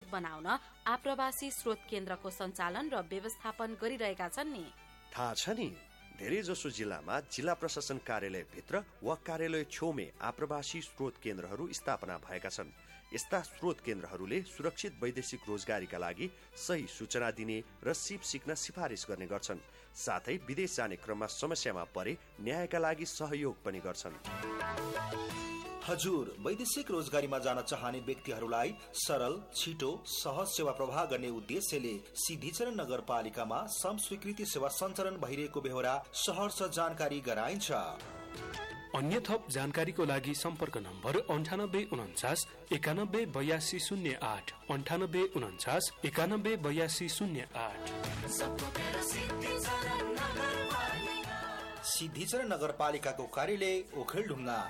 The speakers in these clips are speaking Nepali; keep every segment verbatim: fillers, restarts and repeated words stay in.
बनाउन आप्रवासी स्रोत केन्द्रको सञ्चालन र व्यवस्थापन गरिरहेका छन् नि। थाहा छ नि, धेरै जसो जिल्लामा जिल्ला प्रशासन कार्यालय भित्र वा कार्यालय छेउमै आप्रवासी स्रोत केन्द्रहरू स्थापना भएका छन्। यस्ता स्रोत केन्द्रहरूले सुरक्षित वैदेशिक रोजगारीका लागि सही सूचना दिने र सिप सिक्न सिफारिस गर्ने गर्छन्। साथै विदेश जाने क्रममा समस्यामा परे न्यायका लागि सहयोग पनि गर्छन्। हजुर, वैदेशिक रोजगारीमा जान चाहने व्यक्तिहरूलाई सरल, छिटो, सहज सेवा प्रवाह गर्ने उद्देश्यले सिद्धिचरण नगरपालिकामा सम स्वीकृति सेवा सञ्चालन भइरहेको बेहोरा सहर्ष जानकारी गराइन्छ। अन्य थप जानकारीको लागि सम्पर्क नम्बर अन्ठानब्बे उन्चास एकानब्बे बयासी शून्य आठ अन्ठानब्बे उन्चास एकानब्बे बयासी शून्य आठ। सिद्धिचरण नगरपालिकाको कार्यालय ओखलढुङ्गा।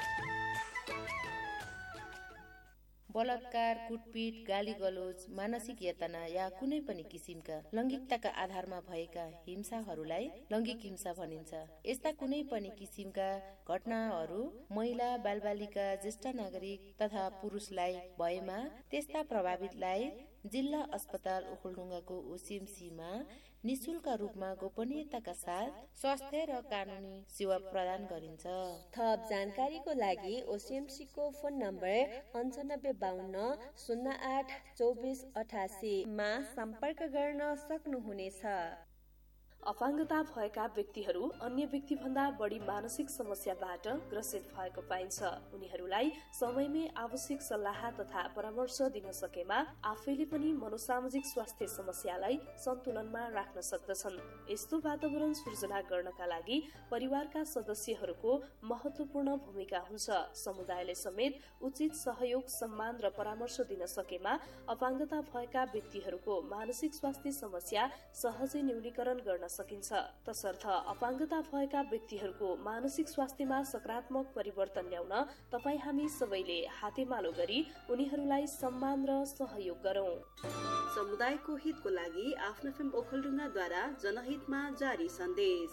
बलात्कार, कुटपिट, गाली गलोच, मानसिक यातना या कुनै पनि किसिमका लैंगिकताका आधारमा भएका हिंसाहरूलाई लैंगिक हिंसा भनिन्छ। यस्ता कुनै पनि किसिमका घटनाहरू महिला, बालबालिका, ज्येष्ठ नागरिक तथा पुरुषलाई भएमा त्यस्ता प्रभावितलाई जिल्ला अस्पताल ओखलढुङ्गाको ओसिएमसीमा निशुल्क रूपमा गोपनीयताका साथ स्वास्थ्य र कानूनी सेवा प्रदान गरिन्छ। थप जानकारीको लागि ओसिएमसी को फोन नम्बर अन्ठानब्बे बाहन्न शून्य आठ चौबिस अठासी मा सम्पर्क गर्न सक्नुहुनेछ। अपाङ्गता भएका व्यक्तिहरू अन्य व्यक्ति भन्दा बढी मानसिक समस्याबाट ग्रसित भएको पाइन्छ। उनीहरूलाई समयमै आवश्यक सल्लाह तथा परामर्श दिन सकेमा आफैले पनि मनोसामाजिक स्वास्थ्य समस्यालाई सन्तुलनमा राख्न सक्दछन्। यस्तो वातावरण सृजना गर्नका लागि परिवारका सदस्यहरूको महत्वपूर्ण भूमिका हुन्छ। समुदायले समेत उचित सहयोग, सम्मान र परामर्श दिन सकेमा अपाङ्गता भएका व्यक्तिहरूको मानसिक स्वास्थ्य समस्या सहजै न्यूनीकरण गर्न सकिन्छ। तसर्थ अपाङ्गता भएका व्यक्तिहरूको मानसिक स्वास्थ्यमा सकारात्मक परिवर्तन ल्याउन तपाई हामी सबैले हातेमालो गरी उनीहरूलाई सम्मान र सहयोग गरौं। समुदायको हितको लागि आफ्नो फिल्म ओखलढुङ्गाद्वारा जनहितमा जारी सन्देश।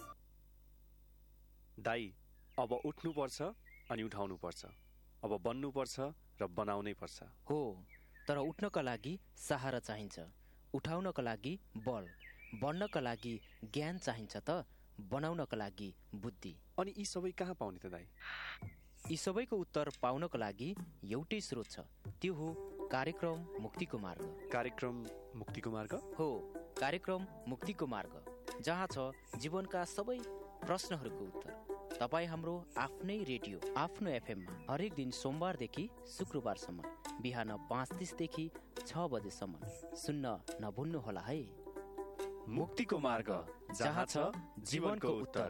दाई, अब उठ्नु पर्छ अनि उठाउनु पर्छ, अब बन्नु पर्छ र बनाउनै पर्छ। हो, तर उठ्नका लागि सहारा चाहिन्छ, उठाउनका लागि बल, बन्नका लागि ज्ञान चाहिन्छ त बनाउनका लागि बुद्धि। अनि यी सबै कहाँ पाउने त दाई? यी सबैको उत्तर पाउनका लागि एउटै स्रोत छ, त्यो हो कार्यक्रम मुक्तिको मार्ग। कार्यक्रम मुक्तिको मार्ग? हो, कार्यक्रम मुक्तिको मार्ग, जहाँ छ जीवनका सबै प्रश्नहरूको उत्तर। तपाईँ हाम्रो आफ्नै रेडियो आफ्नो एफएममा हरेक दिन सोमबारदेखि शुक्रबारसम्म बिहान पाँच तिसदेखि छ बजेसम्म सुन्न नभुल्नुहोला है। मुक्तिको मार्ग, जहाँ छ जीवनको उत्तर।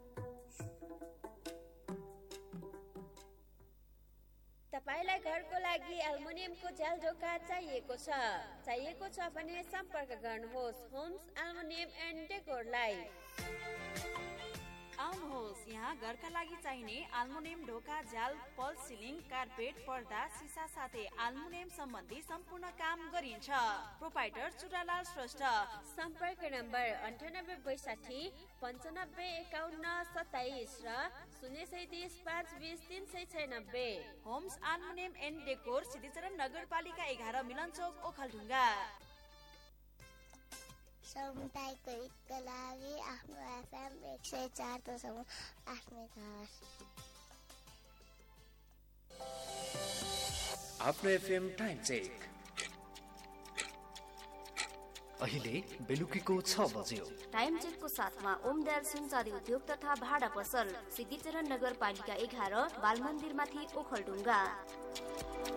तपाईलाई घरको लागि एल्युमिनियमको झ्याल ढोका चाहिएको छ चाहिएको छ भने सम्पर्क गर्नुहोस् होम्स एल्युमिनियम एन्ड डेकोरलाई। आउनुहोस्, यहाँ घरका लागि चाहिने एल्युमिनियम ढोका, झ्याल, फल सिलिङ, कार्पेट, पर्दा, सिसा साथै एल्युमिनियम सम्बन्धी सम्पूर्ण काम गरिन्छ। प्रोपाइटर चुरालाल श्रेष्ठ। सम्पर्क नम्बर अन्ठानब्बे बैसाठी पन्चानब्बे एकाउन्न सत्ताइस र शून्य सैतिस पाँच बिस तिन सय छयानब्बे। Homes aluminium and decor, Siddhicharan नगरपालिका एघार, मिलन चौक, ओखलढुङ्गा। समुदायको हितका लागि आफ्नो एफएम एक सय चार दशमलव आठ मेगाहर्ज। आफ्नो एफएम टाइम चेक। अहिले बेलुकीको छ बज्यो। टाइम चेकको साथमा ओमदयाल सिंचारी उद्योग तथा भाडा पसल, सिद्धिचरण नगरपालिका एघार, बाल मन्दिरमाथि, ओखलढुङ्गा।